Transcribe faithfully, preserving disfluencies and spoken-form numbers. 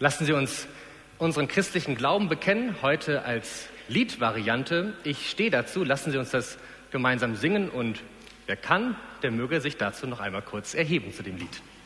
Lassen Sie uns unseren christlichen Glauben bekennen, heute als Liedvariante. Ich stehe dazu, lassen Sie uns das gemeinsam singen und wer kann, der möge sich dazu noch einmal kurz erheben zu dem Lied.